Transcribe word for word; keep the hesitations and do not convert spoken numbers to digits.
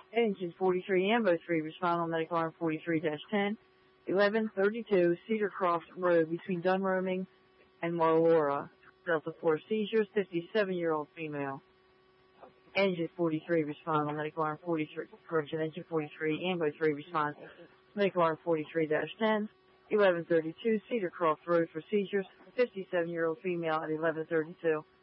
Engine forty-three, Ambo three, respond on medical arm forty-three dash ten, eleven thirty-two, Cedar Croft Road between Dunroming and Marlora. Delta four seizures, fifty-seven-year-old female. Engine forty-three, respond on medical arm forty-three, correction, Engine forty-three, Ambo three, respond, medical arm forty-three dash ten, eleven thirty-two, Cedar Croft Road for seizures, fifty-seven-year-old female at eleven thirty-two.